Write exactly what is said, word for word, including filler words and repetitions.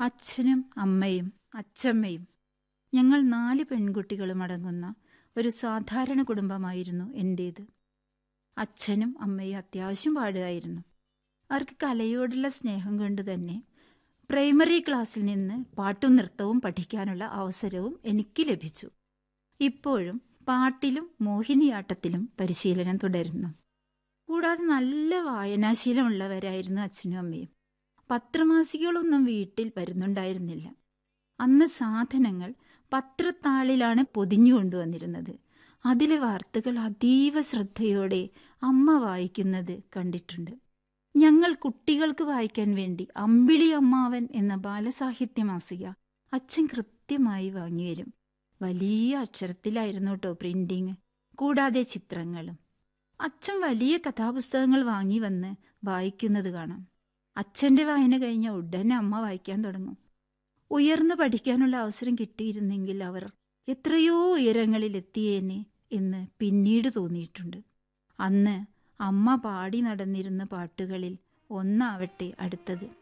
അച്ഛനും അമ്മയും അച്ചമ്മയും ഞങ്ങൾ നാല് പെൺകുട്ടികളും അടങ്ങുന്ന ഒരു സാധാരണ കുടുംബമായിരുന്നു എൻ്റേത്. അച്ഛനും അമ്മയും അത്യാവശ്യം പാടുമായിരുന്നു. അവർക്ക് കലയോടുള്ള സ്നേഹം കൊണ്ട് തന്നെ പ്രൈമറി ക്ലാസ്സിൽ നിന്ന് പാട്ടും നൃത്തവും പഠിക്കാനുള്ള അവസരവും എനിക്ക് ലഭിച്ചു. ഇപ്പോഴും പാട്ടിലും മോഹിനിയാട്ടത്തിലും പരിശീലനം തുടരുന്നു. കൂടാതെ നല്ല വായനാശീലമുള്ളവരായിരുന്നു അച്ഛനും അമ്മയും. പത്രമാസികകളൊന്നും വീട്ടിൽ വരുന്നുണ്ടായിരുന്നില്ല. അന്ന് സാധനങ്ങൾ പത്രത്താളിലാണ് പൊതിഞ്ഞു കൊണ്ടുവന്നിരുന്നത്. അതിലെ വാർത്തകൾ അതീവ ശ്രദ്ധയോടെ അമ്മ വായിക്കുന്നത് കണ്ടിട്ടുണ്ട്. ഞങ്ങൾ കുട്ടികൾക്ക് വായിക്കാൻ വേണ്ടി അമ്പിളി അമ്മാവൻ എന്ന ബാലസാഹിത്യ മാസിക അച്ഛൻ കൃത്യമായി വാങ്ങിവരും. വലിയ അക്ഷരത്തിലായിരുന്നു കേട്ടോ പ്രിന്റിങ്, കൂടാതെ ചിത്രങ്ങളും. അച്ഛൻ വലിയ കഥാപുസ്തകങ്ങൾ വാങ്ങി വന്ന് വായിക്കുന്നത് കാണാം. അച്ഛൻ്റെ വായന കഴിഞ്ഞ ഉടനെ അമ്മ വായിക്കാൻ തുടങ്ങും. ഉയർന്നു പഠിക്കാനുള്ള അവസരം കിട്ടിയിരുന്നെങ്കിൽ അവർ എത്രയോ ഉയരങ്ങളിൽ എത്തിയേനെ എന്ന് പിന്നീട് തോന്നിയിട്ടുണ്ട്. അന്ന് അമ്മ പാടി നടന്നിരുന്ന പാട്ടുകളിൽ ഒന്നാവട്ടെ അടുത്തത്.